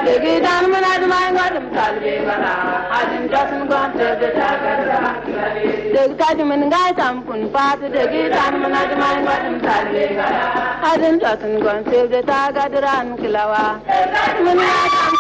degi dan mana mai ngadum talbe gara adin jasun gon tebe tagara degi taji min ga tam kun pat degi dan mana mai ngadum talbe gara adin jasun gon tebe tagara kilawa min